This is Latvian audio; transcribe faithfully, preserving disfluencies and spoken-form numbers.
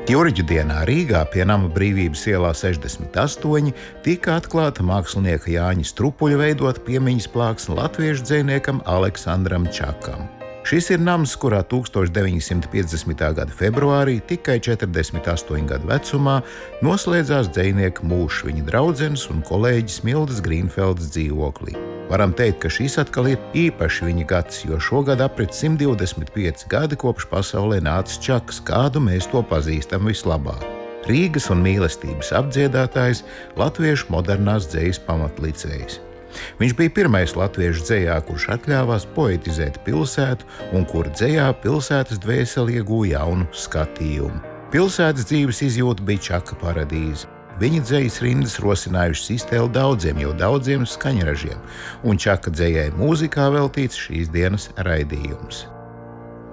Jurģu dienā Rīgā pie nama Brīvības ielā sešdesmit astoņi tika atklāta mākslinieka Jāņa Strupuļa veidota piemiņas plāksne latviešu dzejniekam Aleksandram Čakam. Šis ir nams, kurā tūkstoš deviņi simti piecdesmitā gada februārī, tikai četrdesmit astoņu gadu vecumā, noslēdzās dzejnieka mūžs viņa draudzenes un kolēģis Mildas Grīnfeldas dzīvoklī. Varam teikt, ka šis atkal ir īpaši viņa gads, jo šogad aprit simt divdesmit pieci gadi kopš pasaulē nācis Čaks, kādu mēs to pazīstam vislabāk. Rīgas un mīlestības apdziedātājs, latviešu modernās dzejas pamatlicējs. Viņš bija pirmais latviešu dzejā, kurš atļāvās poetizēt pilsētu un kur dzejā pilsētas dvēseli iegūja jaunu skatījumu. Pilsētas dzīves izjūta bija Čaka paradīze. Viņa dzejas rindas rosinājušas iztēli daudziem, jau daudziem skaņražiem, un Čaka dzejai mūzikā veltīts šīs dienas raidījums.